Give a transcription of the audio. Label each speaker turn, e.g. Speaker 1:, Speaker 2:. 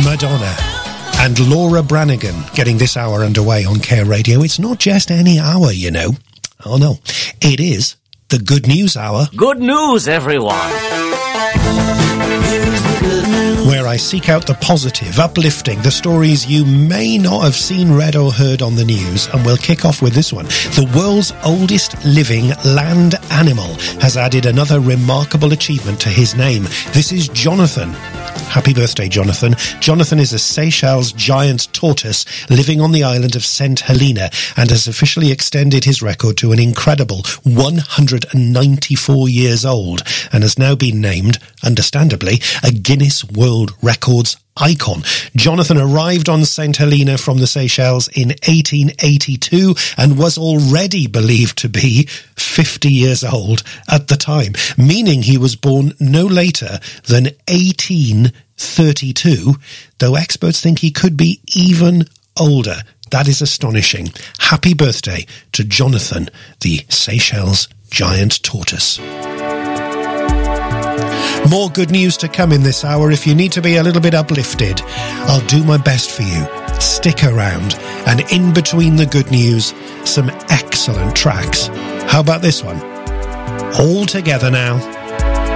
Speaker 1: Madonna and Laura Branigan getting this hour underway on Care Radio. It's not just any hour, you know. Oh no, it is the Good News Hour.
Speaker 2: Good news, everyone.
Speaker 1: Where I seek out the positive, uplifting, the stories you may not have seen, read or heard on the news. And we'll kick off with this one. The world's oldest living land animal has added another remarkable achievement to his name. This is Jonathan. Happy birthday, Jonathan. Jonathan is a Seychelles giant tortoise living on the island of St. Helena and has officially extended his record to an incredible 194 years old and has now been named, understandably, a Guinness World Records icon. Jonathan arrived on St. Helena from the Seychelles in 1882 and was already believed to be 50 years old at the time, meaning he was born no later than 1832, though experts think he could be even older. That is astonishing. Happy birthday to Jonathan, the Seychelles giant tortoise. More good news to come in this hour. If you need to be a little bit uplifted, I'll do my best for you. Stick around. And in between the good news, some excellent tracks. How about this one? All together now.